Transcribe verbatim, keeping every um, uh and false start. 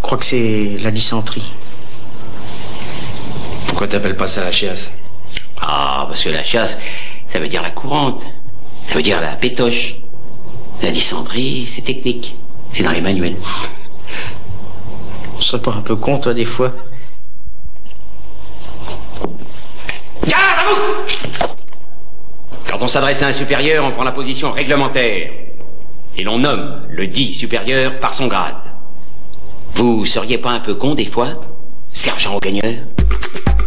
crois que c'est la dysenterie. Pourquoi t'appelles pas ça la chiasse? Ah, parce que la chasse, ça veut dire la courante. Ça veut dire la pétoche. La dysenterie, c'est technique. C'est dans les manuels. Tu serais pas un peu con, toi, des fois? Garde à vous! Quand on s'adresse à un supérieur, on prend la position réglementaire. Et l'on nomme le dit supérieur par son grade. Vous seriez pas un peu con, des fois, sergent au gagneur?